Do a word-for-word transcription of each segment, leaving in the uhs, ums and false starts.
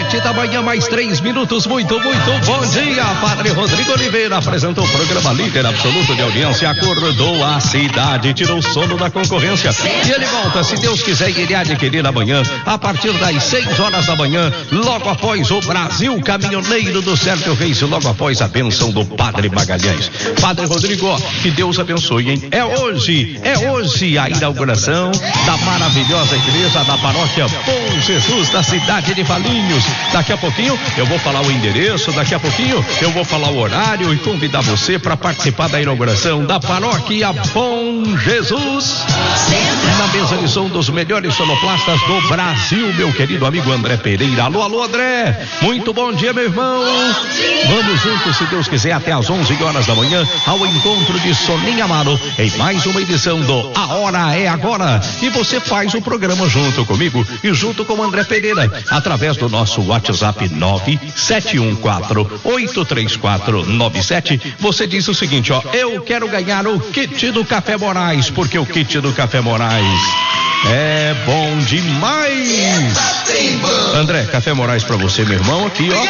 Sete da manhã, mais três minutos. Muito, muito bom dia. Padre Rodrigo Oliveira apresentou o programa líder absoluto de audiência. Acordou a cidade, tirou o sono da concorrência. E ele volta, se Deus quiser, e ele adquirir amanhã, a partir das seis horas da manhã, logo após o Brasil Caminhoneiro do Sérgio Reis, logo após a bênção do Padre Magalhães. Padre Rodrigo, que Deus abençoe, hein? É hoje, é hoje a inauguração da maravilhosa igreja da paróquia Bom Jesus, da cidade de Valinhos. Daqui a pouquinho eu vou falar o endereço, daqui a pouquinho eu vou falar o horário e convidar você para participar da inauguração da paróquia Bom Jesus. Na mesa de som dos melhores sonoplastas do Brasil, meu querido amigo André Pereira. Alô, alô, André. Muito bom dia, meu irmão. Vamos juntos, se Deus quiser, até às onze horas da manhã, ao encontro de Soninha Amaro, em mais uma edição do A Hora é Agora. E você faz o programa junto comigo e junto com o André Pereira, através do nosso WhatsApp nove sete um quatro oito três quatro nove sete. Você diz o seguinte, ó: eu quero ganhar o kit do Café Moraes, porque o kit do Café Moraes é bom demais. André, Café Moraes pra você, meu irmão, aqui, ó.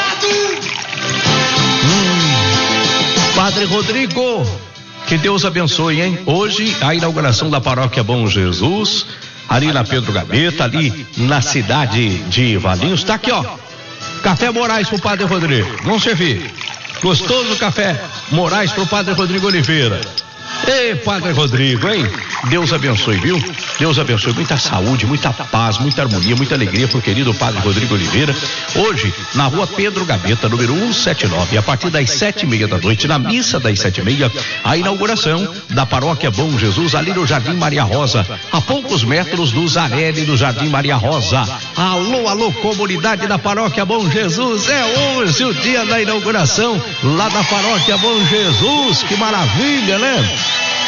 Hum, Padre Rodrigo, que Deus abençoe, hein? Hoje, a inauguração da paróquia Bom Jesus, ali na Pedro Gaveta, ali na cidade de Valinhos. Tá aqui, ó. Café Moraes pro Padre Rodrigo. Vamos servir. Gostoso café Moraes pro Padre Rodrigo Oliveira. Ei, Padre Rodrigo, hein? Deus abençoe, viu? Deus abençoe. Muita saúde, muita paz, muita harmonia, muita alegria pro querido Padre Rodrigo Oliveira. Hoje, na rua Pedro Gaveta, número cento e setenta e nove, a partir das sete e meia da noite, na missa das sete e meia, a inauguração da paróquia Bom Jesus, ali no Jardim Maria Rosa, a poucos metros do Zarelli do Jardim Maria Rosa. Alô, alô, comunidade da paróquia Bom Jesus. É hoje o dia da inauguração lá da paróquia Bom Jesus. Que maravilha, né?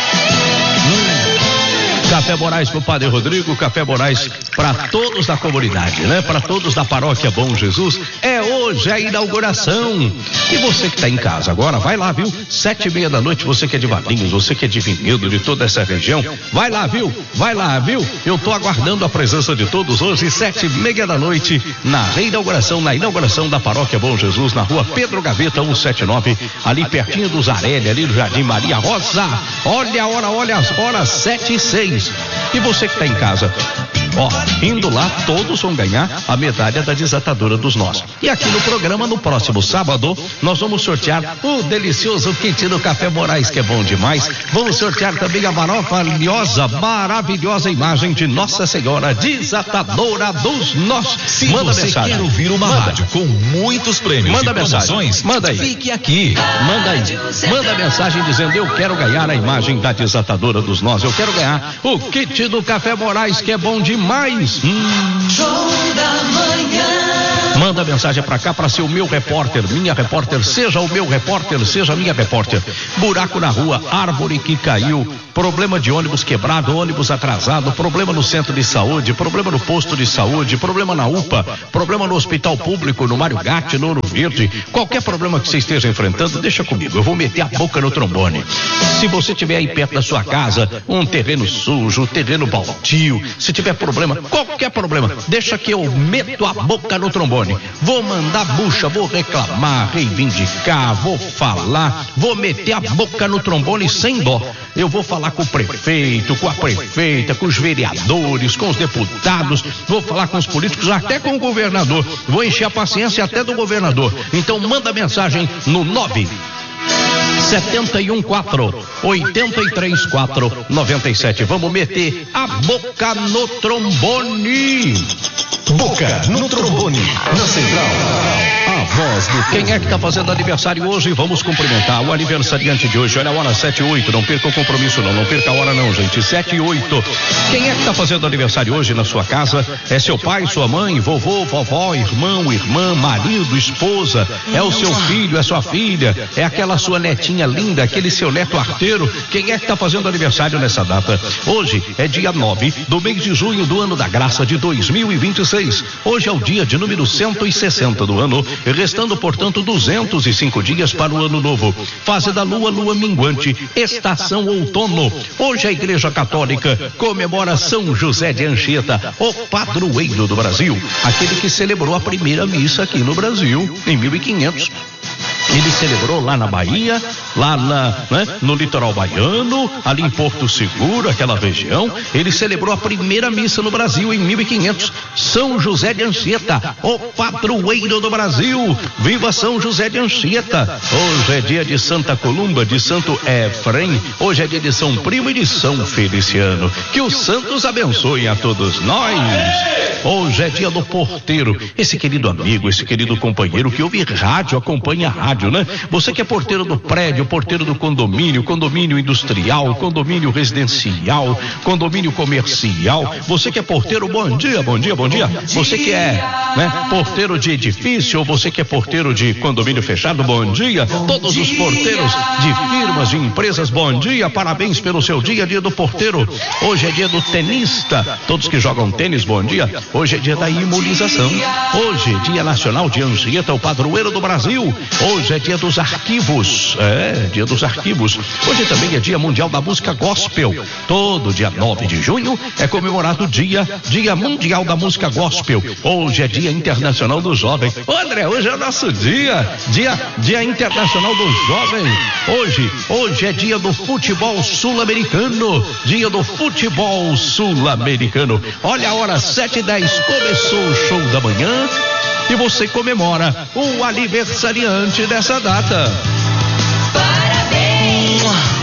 Hum. Café Moraes pro Padre Rodrigo, Café Moraes para todos da comunidade, né? Para todos da paróquia Bom Jesus. É hoje a inauguração. E você que tá em casa agora, vai lá, viu? Sete e meia da noite, você que é de Valinhos, você que é de Vinhedo, de toda essa região, vai lá, viu? Vai lá, viu? Eu tô aguardando a presença de todos hoje, sete e meia da noite, na reinauguração, na inauguração da paróquia Bom Jesus, na rua Pedro Gaveta, cento e setenta e nove, ali pertinho do Zarelli, ali do Jardim Maria Rosa. Olha a hora, olha as horas, sete e seis. E você que está em casa, ó, indo lá, todos vão ganhar a medalha da desatadora dos nós. E aqui no programa, no próximo sábado, nós vamos sortear o delicioso kit do Café Moraes, que é bom demais. Vamos sortear também a maravilhosa, maravilhosa imagem de Nossa Senhora Desatadora dos Nós. Se Manda você mensagem. Quer ouvir uma Manda. rádio com muitos prêmios Manda e promoções, manda aí. Fique aqui. Manda aí. Manda mensagem dizendo: eu quero ganhar a imagem da Desatadora dos Nós. Eu quero ganhar o kit do Café Moraes, que é bom demais. Hum. Show da manhã. Manda mensagem pra cá pra ser o meu repórter, minha repórter, seja o meu repórter, seja a minha repórter. Buraco na rua, árvore que caiu, problema de ônibus quebrado, ônibus atrasado, problema no centro de saúde, problema no posto de saúde, problema na U P A, problema no hospital público, no Mário Gatti, no Ouro Verde. Qualquer problema que você esteja enfrentando, deixa comigo, eu vou meter a boca no trombone. Se você tiver aí perto da sua casa, um terreno sujo, terreno baldio, se tiver problema, qualquer problema, deixa que eu meto a boca no trombone. Vou mandar bucha, vou reclamar, reivindicar, vou falar, vou meter a boca no trombone sem dó. Eu vou falar com o prefeito, com a prefeita, com os vereadores, com os deputados, vou falar com os políticos, até com o governador. Vou encher a paciência até do governador. Então manda mensagem no nove sete um quatro, oito três quatro, nove sete. Vamos meter a boca no trombone. Boca no trombone, na central. A voz do... Quem é que está fazendo aniversário hoje? Vamos cumprimentar o aniversariante de hoje. Olha a hora, sete e oito. Não perca o compromisso, não. Não perca a hora, não, gente. sete e oito. Quem é que está fazendo aniversário hoje na sua casa? É seu pai, sua mãe, vovô, vovó, irmão, irmã, marido, esposa. É o seu filho, é sua filha. É aquela sua netinha linda, aquele seu neto arteiro. Quem é que está fazendo aniversário nessa data? Hoje é dia nove do mês de junho do ano da graça de dois mil e vinte e seis. seis. Hoje é o dia de número cento e sessenta do ano, restando, portanto, duzentos e cinco dias para o ano novo. Fase da lua, lua minguante, estação outono. Hoje a Igreja Católica comemora São José de Anchieta, o padroeiro do Brasil, aquele que celebrou a primeira missa aqui no Brasil em mil e quinhentos. Ele celebrou lá na Bahia, lá na, né, no litoral baiano, ali em Porto Seguro, aquela região. Ele celebrou a primeira missa no Brasil em mil e quinhentos. São José de Anchieta, o padroeiro do Brasil. Viva São José de Anchieta. Hoje é dia de Santa Columba, de Santo Efrem. Hoje é dia de São Primo e de São Feliciano. Que os santos abençoem a todos nós. Hoje é dia do porteiro, esse querido amigo, esse querido companheiro que ouve rádio, acompanha a rádio, né? Você que é porteiro do prédio, porteiro do condomínio, condomínio industrial, condomínio residencial, condomínio comercial. Você que é porteiro, bom dia, bom dia, bom dia. Você que é, né, porteiro de edifício, ou você que é porteiro de condomínio fechado, bom dia. Todos os porteiros de firmas, de empresas, bom dia. Parabéns pelo seu dia, dia do porteiro. Hoje é dia do tenista. Todos que jogam tênis, bom dia. Hoje é dia da imunização. Hoje, dia nacional de Anchieta, o padroeiro do Brasil. Hoje é dia dos arquivos. É, dia dos arquivos. Hoje também é dia mundial da música gospel. Todo dia nove de junho é comemorado o dia, dia mundial da música gospel. Hoje é dia internacional do jovem. Ô André, hoje é o nosso dia. Dia, dia internacional do jovem. Hoje, hoje é dia do futebol sul-americano. Dia do futebol sul-americano. Olha a hora, sete e dez. Começou o show da manhã e você comemora o aniversariante dessa data. Parabéns!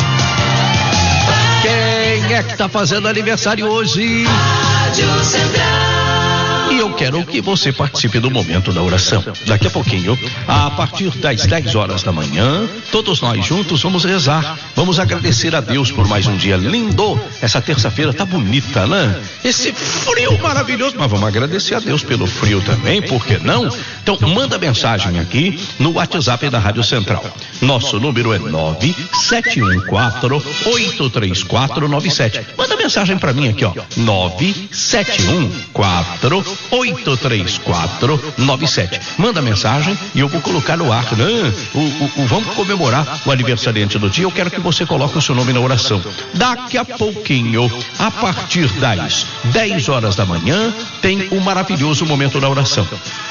Quem é que tá fazendo aniversário hoje? Rádio Central. E eu quero que você participe do momento da oração. Daqui a pouquinho, a partir das dez horas da manhã, todos nós juntos vamos rezar. Vamos agradecer a Deus por mais um dia lindo. Essa terça-feira tá bonita, né? Esse frio maravilhoso. Mas vamos agradecer a Deus pelo frio também, por que não? Então, manda mensagem aqui no WhatsApp da Rádio Central. Nosso número é nove sete um quatro, oito três quatro nove sete. Manda mensagem pra mim aqui, ó. nove sete um quatro, oito três quatro nove sete. Manda mensagem e eu vou colocar no ar, né? O, o, o, vamos comemorar o aniversariante do dia. Eu quero que você coloque o seu nome na oração. Daqui a pouquinho, a partir das dez horas da manhã, tem o maravilhoso momento da oração.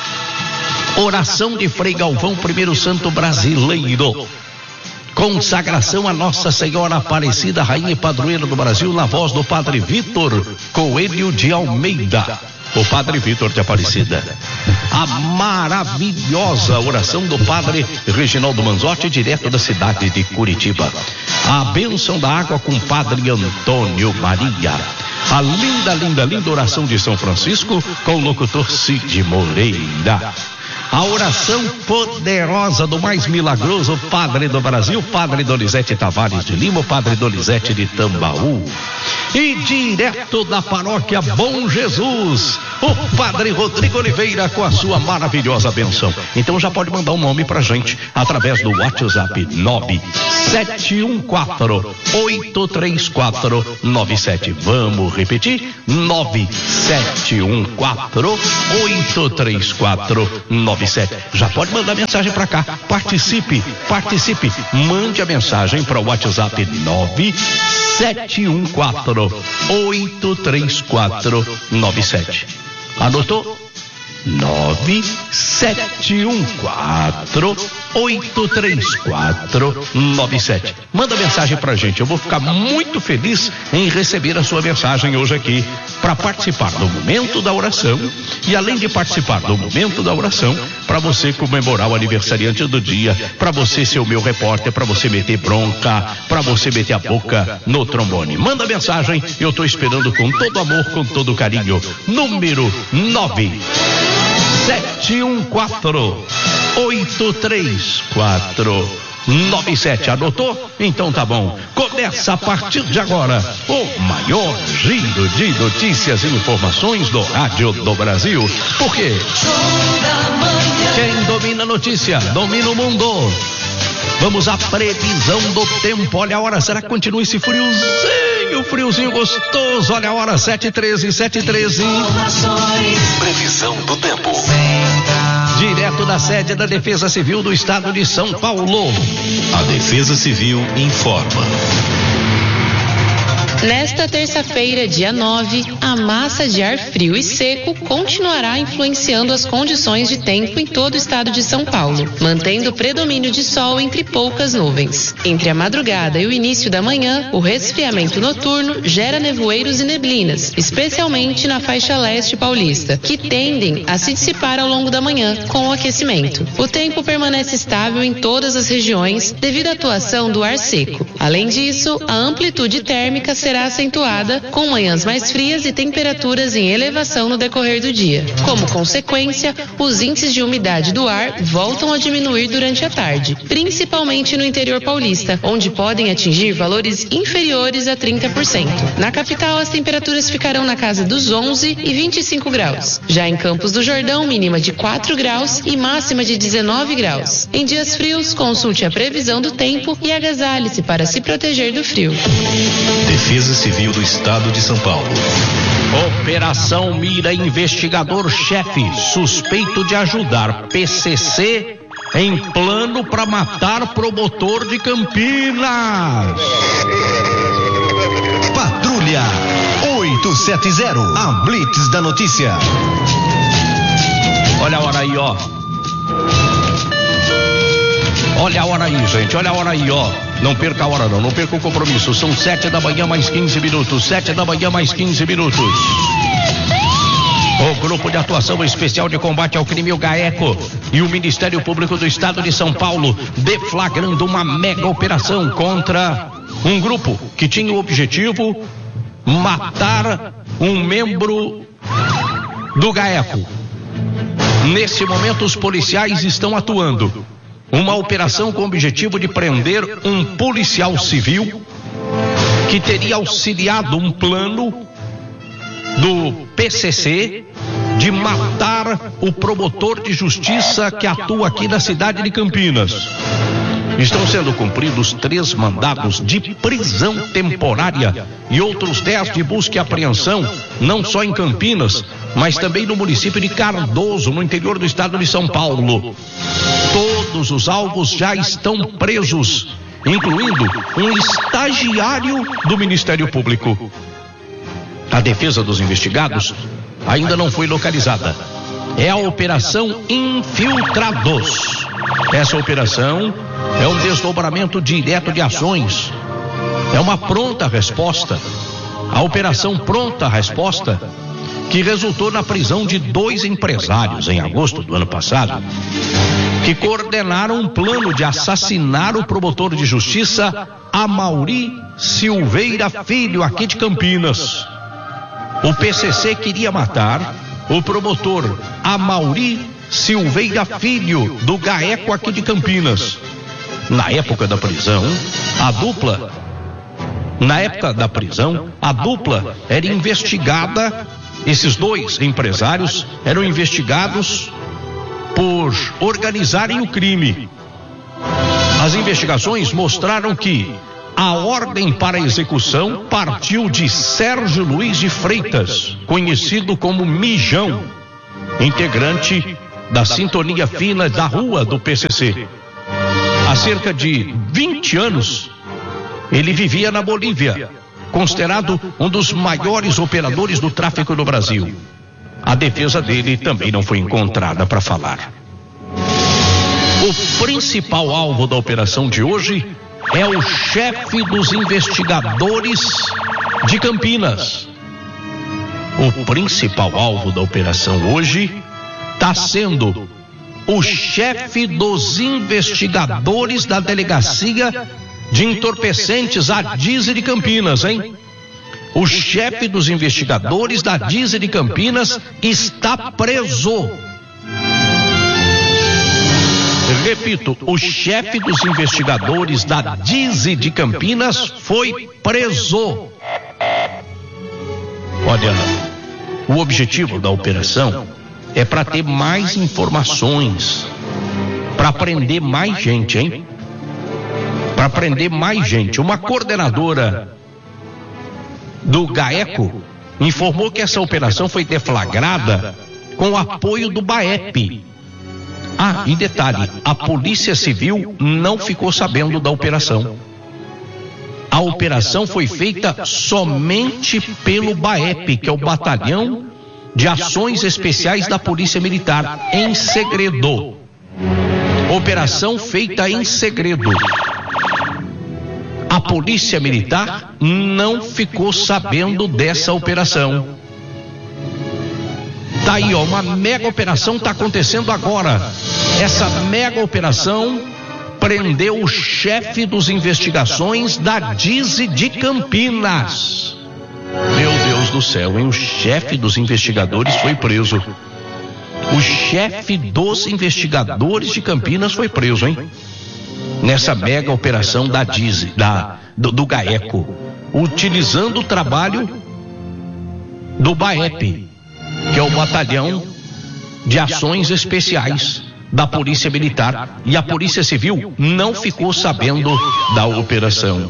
Oração de Frei Galvão, primeiro santo brasileiro. Consagração a Nossa Senhora Aparecida, Rainha e Padroeira do Brasil, na voz do Padre Vitor Coelho de Almeida. O Padre Vitor de Aparecida. A maravilhosa oração do Padre Reginaldo Manzotti, direto da cidade de Curitiba. A bênção da água com Padre Antônio Maria. A linda, linda, linda oração de São Francisco com o locutor Cid Moreira. A oração poderosa do mais milagroso Padre do Brasil, Padre Donizete Tavares de Lima, Padre Donizete de Tambaú. E direto da paróquia Bom Jesus, o Padre Rodrigo Oliveira com a sua maravilhosa benção. Então já pode mandar um nome pra gente através do WhatsApp nove sete um quatro, oito três quatro nove sete. Vamos repetir? nove sete um quatro, oito três quatro nove sete. Já pode mandar mensagem pra cá. Participe, participe. Mande a mensagem para o WhatsApp nove sete um quatro, oito três quatro nove sete. Anotou? nove sete um quatro, oito três quatro nove sete. Manda mensagem pra gente. Eu vou ficar muito feliz em receber a sua mensagem hoje aqui para participar do momento da oração. E além de participar do momento da oração, para você comemorar o aniversariante do dia, para você ser o meu repórter, para você meter bronca, para você meter a boca no trombone. Manda mensagem, eu tô esperando com todo amor, com todo carinho. Número nove sete um quatro, oito três quatro nove sete. Anotou? Então tá bom. Começa a partir de agora o maior giro de notícias e informações do rádio do Brasil. Porque quem domina a notícia domina o mundo. Vamos à previsão do tempo. Olha a hora, será que continua esse friozinho, friozinho gostoso? Olha a hora, sete e treze, sete e treze. Previsão do tempo. Direto da sede da Defesa Civil do Estado de São Paulo. A Defesa Civil informa. Nesta terça-feira, dia nove, a massa de ar frio e seco continuará influenciando as condições de tempo em todo o estado de São Paulo, mantendo o predomínio de sol entre poucas nuvens. Entre a madrugada e o início da manhã, o resfriamento noturno gera nevoeiros e neblinas, especialmente na faixa leste paulista, que tendem a se dissipar ao longo da manhã com o aquecimento. O tempo permanece estável em todas as regiões devido à atuação do ar seco. Além disso, a amplitude térmica será será acentuada, com manhãs mais frias e temperaturas em elevação no decorrer do dia. Como consequência, os índices de umidade do ar voltam a diminuir durante a tarde, principalmente no interior paulista, onde podem atingir valores inferiores a trinta por cento. Na capital, as temperaturas ficarão na casa dos onze e vinte e cinco graus. Já em Campos do Jordão, mínima de quatro graus e máxima de dezenove graus. Em dias frios, consulte a previsão do tempo e agasalhe-se para se proteger do frio. Defesa Civil do Estado de São Paulo. Operação mira investigador-chefe suspeito de ajudar P C C em plano para matar promotor de Campinas. Patrulha oito sete zero, a Blitz da notícia. Olha a hora aí, ó. Olha a hora aí, gente, olha a hora aí, ó. Não perca a hora não, não perca o compromisso. São sete da manhã mais quinze minutos, sete da manhã mais quinze minutos. O Grupo de Atuação Especial de Combate ao Crime, o GAECO, e o Ministério Público do Estado de São Paulo deflagrando uma mega operação contra um grupo que tinha o objetivo matar um membro do GAECO. Nesse momento, os policiais estão atuando. Uma operação com o objetivo de prender um policial civil que teria auxiliado um plano do P C C de matar o promotor de justiça que atua aqui na cidade de Campinas. Estão sendo cumpridos três mandados de prisão temporária e outros dez de busca e apreensão, não só em Campinas, mas também no município de Cardoso, no interior do estado de São Paulo. Todos os alvos já estão presos, incluindo um estagiário do Ministério Público. A defesa dos investigados ainda não foi localizada. É a Operação Infiltrados. Essa operação é um desdobramento direto de ações. É uma pronta resposta. A Operação Pronta Resposta, que resultou na prisão de dois empresários em agosto do ano passado, que coordenaram um plano de assassinar o promotor de justiça Amaury Silveira Filho, aqui de Campinas. O P C C queria matar o promotor Amaury Silveira Filho, do GAECO aqui de Campinas. Na época da prisão, a dupla, na época da prisão, a dupla era investigada, esses dois empresários eram investigados por organizarem o crime. As investigações mostraram que a ordem para a execução partiu de Sérgio Luiz de Freitas, conhecido como Mijão, integrante da Sintonia Fina da Rua do P C C. Há cerca de vinte anos, ele vivia na Bolívia, considerado um dos maiores operadores do tráfico no Brasil. A defesa dele também não foi encontrada para falar. O principal alvo da operação de hoje é o chefe dos investigadores de Campinas. O principal alvo da operação hoje está sendo o chefe dos investigadores da Delegacia de Entorpecentes, a D I S de Campinas, hein? O chefe dos investigadores da D I S de Campinas está preso. Repito, o chefe dos investigadores da D I S de Campinas foi preso. Olha, o objetivo da operação é para ter mais informações, para prender mais gente, hein? para prender mais gente. Uma coordenadora do GAECO informou que essa operação foi deflagrada com o apoio do BAEP. Ah, e detalhe, a Polícia Civil não ficou sabendo da operação. A operação foi feita somente pelo BAEP, que é o Batalhão de Ações Especiais da Polícia Militar, em segredo. Operação feita em segredo. A Polícia Militar não ficou sabendo dessa operação. Tá aí, ó, uma mega operação está acontecendo agora. Essa mega operação prendeu o chefe dos investigações da D I S de Campinas. Meu Deus do céu, hein? O chefe dos investigadores foi preso. O chefe dos investigadores de Campinas foi preso, hein? Nessa mega operação da D I S, da, do, do GAECO, utilizando o trabalho do BAEP, que é o Batalhão de Ações Especiais da Polícia Militar, e a Polícia Civil não ficou sabendo da operação.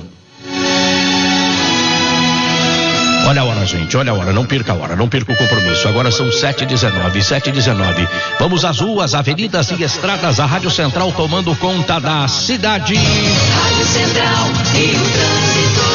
Olha a hora, gente, olha a hora, não perca a hora, não perca o compromisso. Agora são sete e dezenove, sete e dezenove. Vamos às ruas, avenidas e estradas, a Rádio Central tomando conta da cidade. Rádio Central e o trânsito.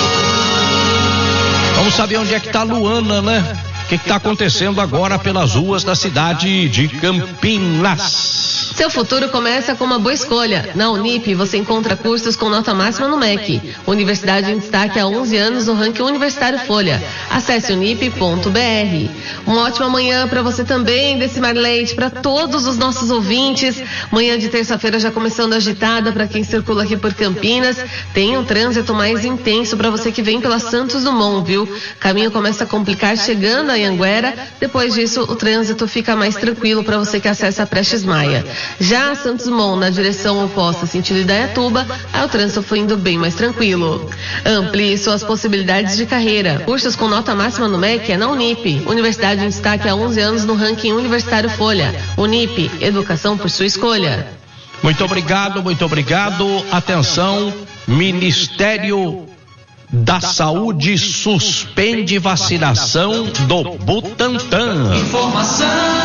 Vamos saber onde é que tá a Luana, né? O que está acontecendo agora pelas ruas da cidade de Campinas? Seu futuro começa com uma boa escolha. Na Unip, você encontra cursos com nota máxima no M E C. Universidade em destaque há onze anos no ranking Universitário Folha. Acesse unip ponto b r. Uma ótima manhã para você também, Decimar Leite, para todos os nossos ouvintes. Manhã de terça-feira já começando agitada para quem circula aqui por Campinas. Tem um trânsito mais intenso para você que vem pela Santos Dumont, viu? Caminho começa a complicar chegando a Anhanguera. Depois disso, o trânsito fica mais tranquilo para você que acessa a Prestes Maia. Já a Santos Dumont, na direção oposta, sentido Indaiatuba, aí o trânsito foi indo bem mais tranquilo. Amplie suas possibilidades de carreira. Cursos com nota máxima no M E C é na Unip. Universidade em destaque há onze anos no ranking Universitário Folha. Unip, educação por sua escolha. Muito obrigado, muito obrigado. Atenção, Ministério da Saúde suspende vacinação do Butantan. Informação,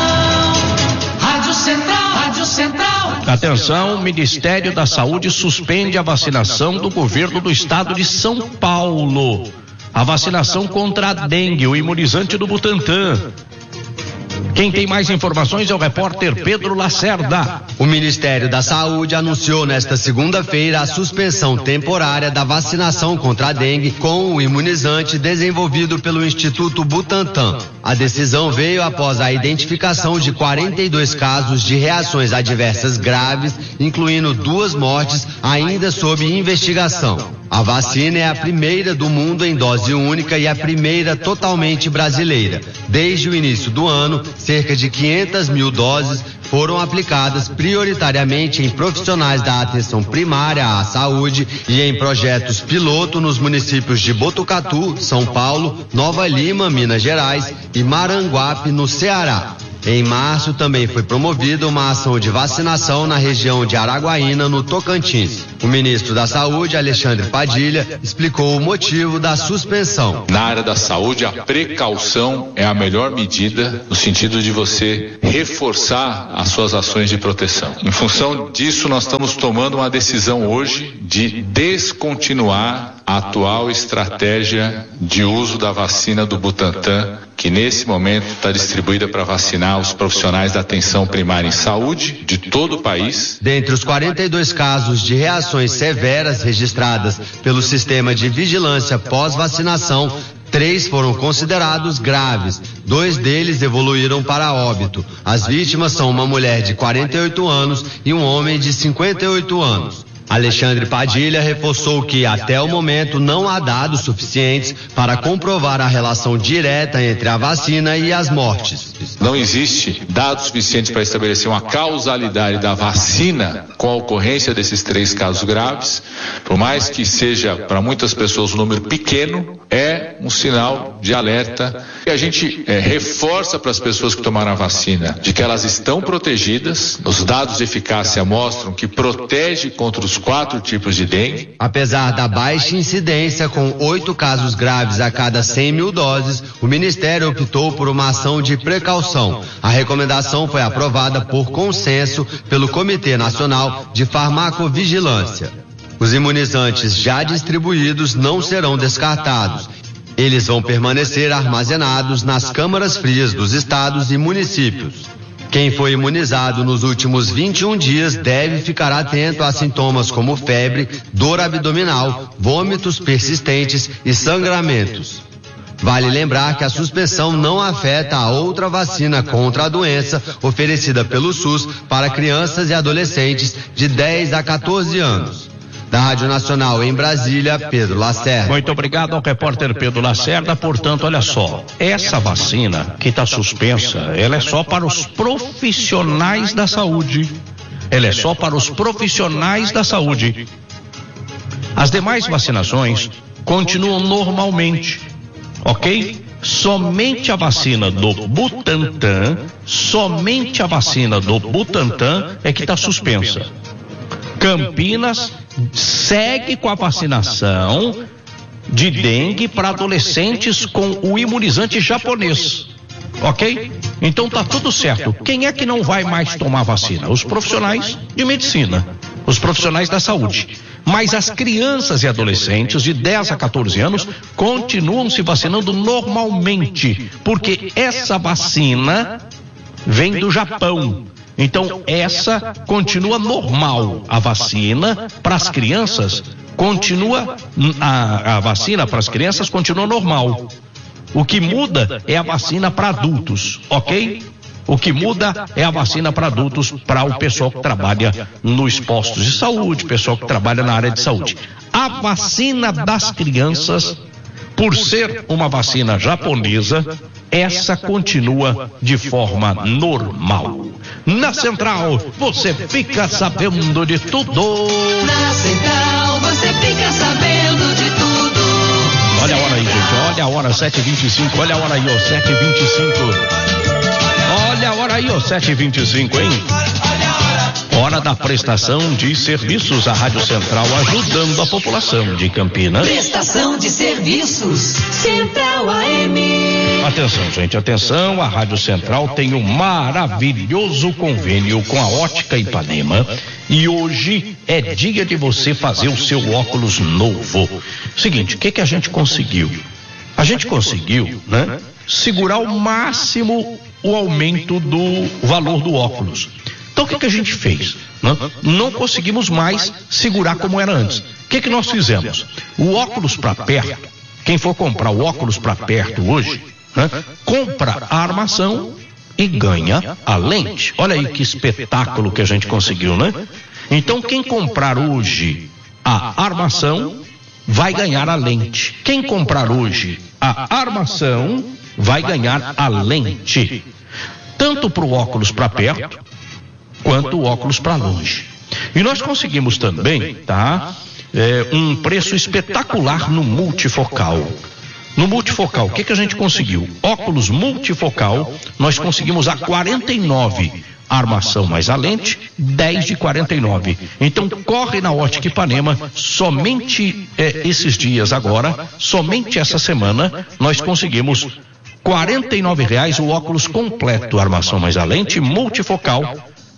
Rádio Central, Rádio Central. Atenção, Ministério da Saúde suspende a vacinação do governo do estado de São Paulo. A vacinação contra a dengue, o imunizante do Butantan. Quem tem mais informações é o repórter Pedro Lacerda. O Ministério da Saúde anunciou nesta segunda-feira a suspensão temporária da vacinação contra a dengue com o imunizante desenvolvido pelo Instituto Butantan. A decisão veio após a identificação de quarenta e dois casos de reações adversas graves, incluindo duas mortes ainda sob investigação. A vacina é a primeira do mundo em dose única e a primeira totalmente brasileira. Desde o início do ano, cerca de quinhentas mil doses foram aplicadas prioritariamente em profissionais da atenção primária à saúde e em projetos piloto nos municípios de Botucatu, São Paulo, Nova Lima, Minas Gerais e Maranguape, no Ceará. Em março, também foi promovida uma ação de vacinação na região de Araguaína, no Tocantins. O ministro da Saúde, Alexandre Padilha, explicou o motivo da suspensão. Na área da saúde, a precaução é a melhor medida no sentido de você reforçar as suas ações de proteção. Em função disso, nós estamos tomando uma decisão hoje de descontinuar a atual estratégia de uso da vacina do Butantan, que nesse momento está distribuída para vacinar os profissionais da atenção primária em saúde de todo o país. Dentre os quarenta e dois casos de reações severas registradas pelo Sistema de Vigilância pós-vacinação, três foram considerados graves. Dois deles evoluíram para óbito. As vítimas são uma mulher de quarenta e oito anos e um homem de cinquenta e oito anos. Alexandre Padilha reforçou que, até o momento, não há dados suficientes para comprovar a relação direta entre a vacina e as mortes. Não existe dados suficientes para estabelecer uma causalidade da vacina com a ocorrência desses três casos graves. Por mais que seja para muitas pessoas um número pequeno, é um sinal de alerta. E a gente é, reforça para as pessoas que tomaram a vacina de que elas estão protegidas. Os dados de eficácia mostram que protege contra os quatro tipos de dengue. Apesar da baixa incidência, com oito casos graves a cada cem mil doses, o Ministério optou por uma ação de precaução. A recomendação foi aprovada por consenso pelo Comitê Nacional de Farmacovigilância. Os imunizantes já distribuídos não serão descartados. Eles vão permanecer armazenados nas câmaras frias dos estados e municípios. Quem foi imunizado nos últimos vinte e um dias deve ficar atento a sintomas como febre, dor abdominal, vômitos persistentes e sangramentos. Vale lembrar que a suspensão não afeta a outra vacina contra a doença oferecida pelo SUS para crianças e adolescentes de dez a quatorze anos. Da Rádio Nacional em Brasília, Pedro Lacerda. Muito obrigado ao repórter Pedro Lacerda. Portanto, olha só, essa vacina que está suspensa, ela é só para os profissionais da saúde. Ela é só para os profissionais da saúde. As demais vacinações continuam normalmente, ok? Somente a vacina do Butantan, somente a vacina do Butantan é que está suspensa. Campinas segue com a vacinação de dengue para adolescentes com o imunizante japonês, ok? Então tá tudo certo. Quem é que não vai mais tomar vacina? Os profissionais de medicina, os profissionais da saúde. Mas as crianças e adolescentes de dez a quatorze anos continuam se vacinando normalmente, porque essa vacina vem do Japão. Então, essa continua normal. A vacina para as crianças continua, a, a vacina para as crianças continua normal. O que muda é a vacina para adultos, ok? O que muda é a vacina para adultos, para o pessoal que trabalha nos postos de saúde, pessoal que trabalha na área de saúde. A vacina das crianças, por ser uma vacina japonesa, essa continua de forma normal. Na Central, você fica sabendo de tudo. Na Central, você fica sabendo de tudo. Olha a hora aí, gente. Olha a hora, sete e vinte e cinco. Olha a hora aí, ó, sete e vinte e cinco. Olha a hora aí, ó, sete e vinte e cinco, hein? Hora da prestação de serviços. A Rádio Central ajudando a população de Campinas. Prestação de serviços. Central A M. Atenção, gente, atenção. A Rádio Central tem um maravilhoso convênio com a Ótica Ipanema. E hoje é dia de você fazer o seu óculos novo. Seguinte, o que que a gente conseguiu? A gente conseguiu, né, segurar ao máximo o aumento do valor do óculos. Então o que que a gente fez? Não, não conseguimos mais segurar como era antes. O que que nós fizemos? O óculos para perto, quem for comprar o óculos para perto hoje, né, compra a armação e ganha a lente. Olha aí que espetáculo que a gente conseguiu, né? Então quem comprar hoje a armação vai ganhar a lente. Quem comprar hoje a armação vai ganhar a lente. Tanto para o óculos para perto quanto o óculos para longe. E nós conseguimos também, tá? É, um preço espetacular no multifocal. No multifocal, o que que a gente conseguiu? Óculos multifocal, nós conseguimos a quarenta e nove, a armação mais a lente, dez de quarenta e nove. Então corre na Ótica Ipanema, somente é, esses dias agora, somente essa semana, nós conseguimos quarenta e nove reais o óculos completo, armação mais a lente, multifocal,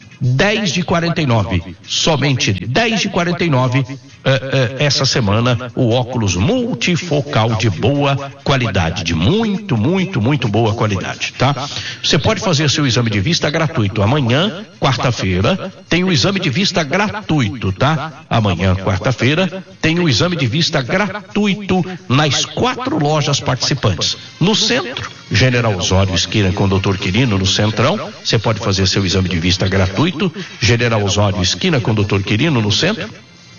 dez de quarenta e nove, somente dez de quarenta e nove uh, uh, essa semana, o óculos multifocal de boa qualidade, de muito, muito, muito boa qualidade, tá? Você pode fazer seu exame de vista gratuito. Amanhã, quarta-feira, tem o exame de vista gratuito, tá? Amanhã, quarta-feira, tem o exame de vista gratuito nas quatro lojas participantes. No centro, General Osório, esquina com o doutor Quirino, no Centrão, você pode fazer seu exame de vista gratuito. General Osório, esquina com o doutor Quirino, no centro.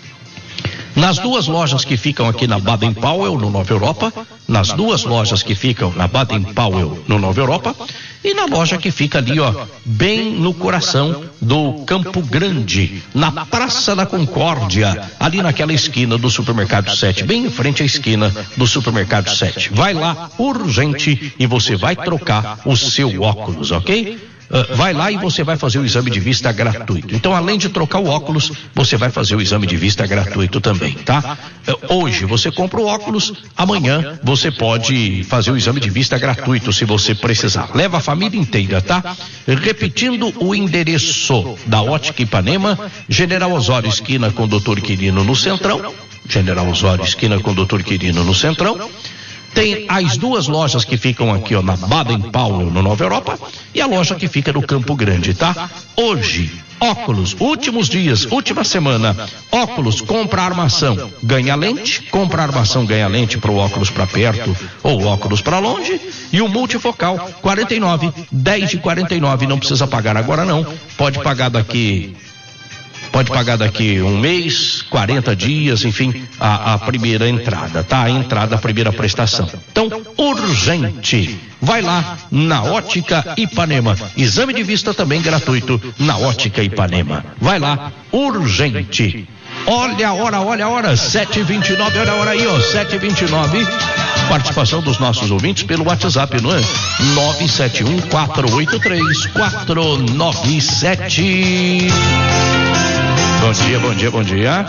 Nas duas lojas que ficam aqui na Baden Powell, no Nova Europa, nas duas lojas que ficam na Baden Powell, no Nova Europa, e na loja que fica ali, ó, bem no coração do Campo Grande, na Praça da Concórdia, ali naquela esquina do Supermercado sete, bem em frente à esquina do Supermercado sete. Vai lá, urgente, e você vai trocar o seu óculos, ok? uh, vai lá e você vai fazer o exame de vista gratuito. Então, além de trocar o óculos, você vai fazer o exame de vista gratuito também, tá? Uh, hoje você compra o óculos, amanhã você pode fazer o exame de vista gratuito se você precisar. Leva a família inteira, tá? Repetindo o endereço da Ótica Ipanema, General Osório, esquina com doutor Quirino no Centrão. General Osório, esquina com doutor Quirino no Centrão. Tem as duas lojas que ficam aqui, ó, na Baden Powell, no Nova Europa, e a loja que fica no Campo Grande, tá? Hoje, óculos, últimos dias, última semana, óculos, compra armação, ganha lente, compra armação, ganha lente para o óculos para perto ou óculos para longe, e o multifocal, quarenta e nove, dez de quarenta e nove, não precisa pagar agora não, pode pagar daqui... Pode pagar daqui um mês, quarenta dias, enfim, a, a primeira entrada, tá? A entrada, a primeira prestação. Então, urgente. Vai lá na Ótica Ipanema. Exame de vista também gratuito na Ótica Ipanema. Vai lá, urgente. Olha a hora, olha a hora, sete e vinte e nove, olha a hora aí, ó, sete e vinte e nove. Participação dos nossos ouvintes pelo WhatsApp, não é? nove sete um, quatro oito três, quatro nove sete. Bom dia, bom dia, bom dia.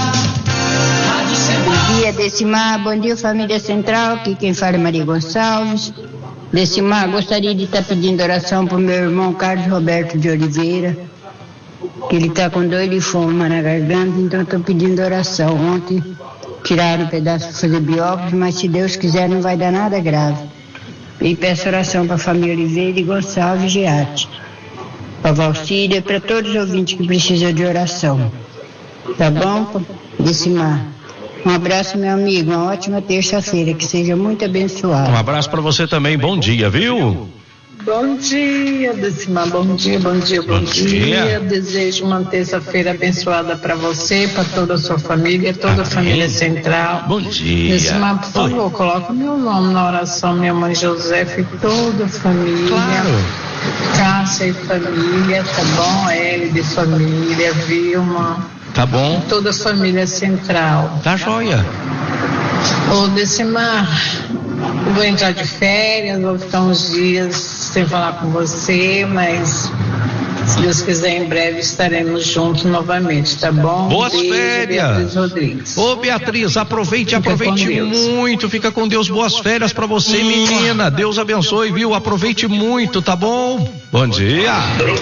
Bom dia, Decimar. Bom dia, família Central. Aqui quem fala é Maria Gonçalves. Decimar, gostaria de estar pedindo oração para o meu irmão Carlos Roberto de Oliveira, que ele está com dor de fome na garganta, então estou pedindo oração. Ontem tiraram um pedaço para fazer biópsia, mas se Deus quiser não vai dar nada grave. E peço oração para a família Oliveira e Gonçalves Giatti, para Valcíria e para todos os ouvintes que precisam de oração. Tá bom? Decimar. Um abraço, meu amigo. Uma ótima terça-feira. Que seja muito abençoado. Um abraço para você também. Bom dia, viu? Bom dia, Decimar. Bom dia, bom dia, bom, bom dia. dia. Desejo uma terça-feira abençoada para você, para toda a sua família, toda Amém. A família Central. Bom dia. Decimar, por favor, Oi. Coloca meu nome na oração, minha mãe Josefa e toda a família. Claro. Cássia e família, tá bom? Ele de família, Vilma. Tá bom. Toda a família Central. Tá joia. Ô, Decimar, vou entrar de férias, vou ficar uns dias sem falar com você, mas se Deus quiser, em breve estaremos juntos novamente, tá bom? Boas Beijo, férias. Beatriz Rodrigues. Ô, Beatriz, aproveite, fica aproveite muito, fica com Deus, boas férias pra você, hum. menina, Deus abençoe, viu? Aproveite muito, tá bom? Bom dia.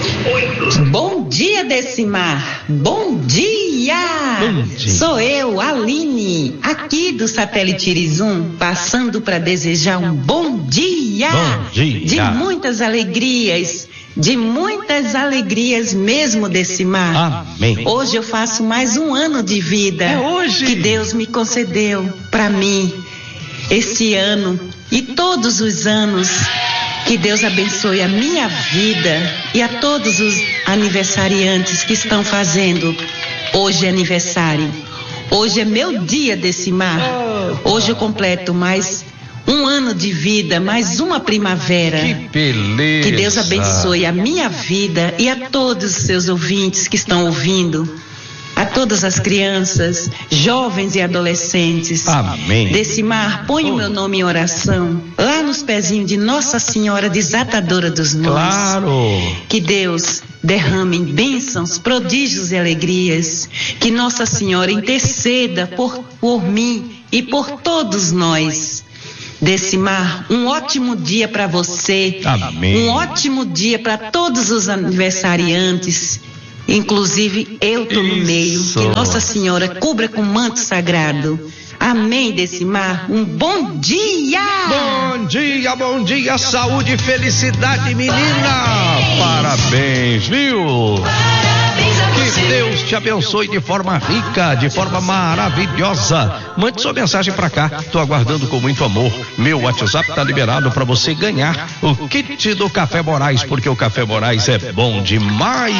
Bom dia, Decimar. Bom dia. Bom dia. Sou eu, Aline, aqui do Satélite Irizum, passando para desejar um bom dia. Bom dia. De muitas alegrias. De muitas alegrias mesmo, Decimar. Amém. Hoje eu faço mais um ano de vida. É hoje. Que Deus me concedeu para mim. Esse ano e todos os anos. Que Deus abençoe a minha vida e a todos os aniversariantes que estão fazendo hoje aniversário. Hoje é meu dia, Decimar. Hoje eu completo mais um ano de vida, mais uma primavera. Que beleza. Que Deus abençoe a minha vida e a todos os seus ouvintes que estão ouvindo. A todas as crianças, jovens e adolescentes. Amém. Decimar, põe oh. o meu nome em oração lá nos pezinhos de Nossa Senhora Desatadora dos Nós. Claro. Que Deus derrame bênçãos, prodígios e alegrias. Que Nossa Senhora interceda por, por mim e por todos nós. Decimar, um ótimo dia para você. Amém. Um ótimo dia para todos os aniversariantes. Inclusive eu estou no meio. Que Nossa Senhora cubra com manto sagrado. Amém, Decimar. Um bom dia! Bom dia, bom dia, saúde e felicidade, menina! Parabéns, viu? Que Deus te abençoe de forma rica, de forma maravilhosa. Mande sua mensagem pra cá, tô aguardando com muito amor. Meu WhatsApp tá liberado pra você ganhar o kit do Café Moraes, porque o Café Moraes é bom demais.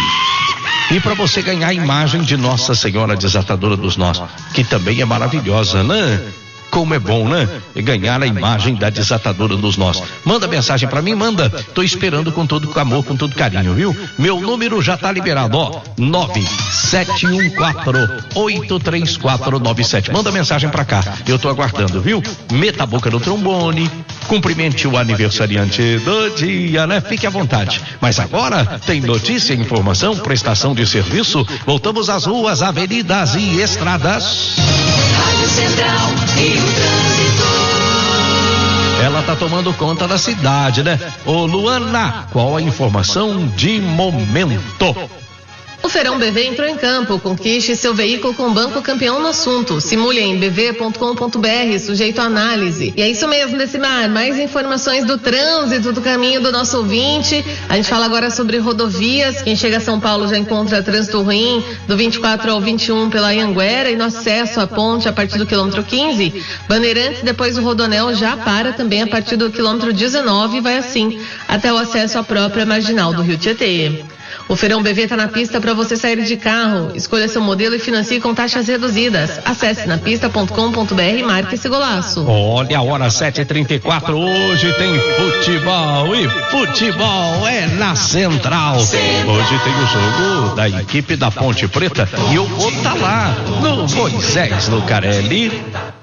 E para você ganhar a imagem de Nossa Senhora Desatadora dos Nós, que também é maravilhosa, né? Como é bom, né? Ganhar a imagem da desatadora dos nós. Manda mensagem pra mim, manda. Tô esperando com todo amor, com todo carinho, viu? Meu número já tá liberado, ó. nove sete um quatro, oito três quatro nove sete. Manda mensagem pra cá. Eu tô aguardando, viu? Meta a boca no trombone. Cumprimente o aniversariante do dia, né? Fique à vontade. Mas agora tem notícia, informação, prestação de serviço. Voltamos às ruas, avenidas e estradas. Rádio Central e o trânsito. Ela tá tomando conta da cidade, né? Ô Luana, qual a informação de momento? O Feirão B V entrou em campo. Conquiste seu veículo com o Banco Campeão no assunto. Simule em b v ponto com ponto b r, sujeito à análise. E é isso mesmo, Decimar. Mais informações do trânsito, do caminho do nosso ouvinte. A gente fala agora sobre rodovias. Quem chega a São Paulo já encontra trânsito ruim do vinte e quatro ao vinte e um pela Anhanguera e no acesso à ponte a partir do quilômetro quinze. Bandeirantes, depois do Rodonel, já para também a partir do quilômetro dezenove e vai assim até o acesso à própria marginal do Rio Tietê. O Feirão B V está na pista para você sair de carro. Escolha seu modelo e financie com taxas reduzidas. Acesse napista ponto com ponto b r e marque esse golaço. Olha a hora, sete e trinta e quatro. Hoje tem futebol e futebol é na Central. Hoje tem o jogo da equipe da Ponte Preta e eu vou estar lá no Moisés Lucarelli.